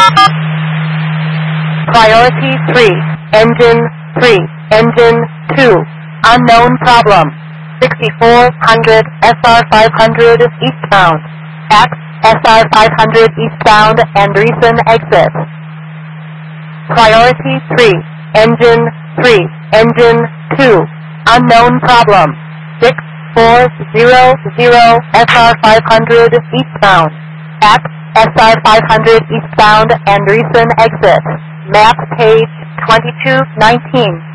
Priority 3, engine 3, engine 2, unknown problem. 6400 SR500 eastbound. At SR500 eastbound Andresen exit. Priority 3, engine 3, engine 2, unknown problem. 6400 SR500 eastbound. At SR500 eastbound Andresen exit. Map page 2219.